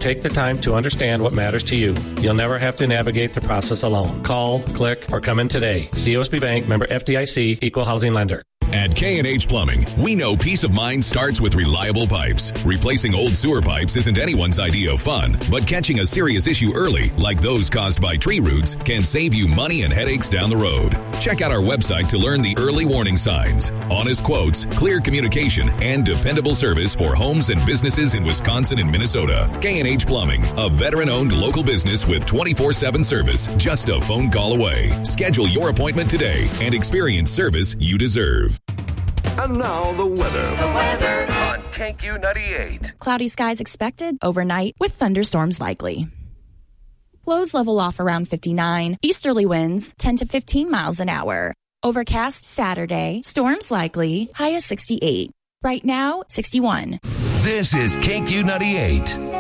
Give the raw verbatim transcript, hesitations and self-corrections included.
Take the time to understand what matters to you. You'll never have to navigate the process alone. Call, click, or come in today. C O S B Bank, member F D I C, equal housing lender. At K and H Plumbing, we know peace of mind starts with reliable pipes. Replacing old sewer pipes isn't anyone's idea of fun, but catching a serious issue early, like those caused by tree roots, can save you money and headaches down the road. Check out our website to learn the early warning signs, honest quotes, clear communication, and dependable service for homes and businesses in Wisconsin and Minnesota. K and H Plumbing, a veteran-owned local business with twenty-four seven service, just a phone call away. Schedule your appointment today and experience service you deserve. And now the weather. The weather on K Q ninety-eight. Cloudy skies expected overnight with thunderstorms likely. Lows level off around fifty-nine. Easterly winds ten to fifteen miles an hour. Overcast Saturday. Storms likely. High of sixty-eight. Right now, sixty-one. This is K Q ninety-eight.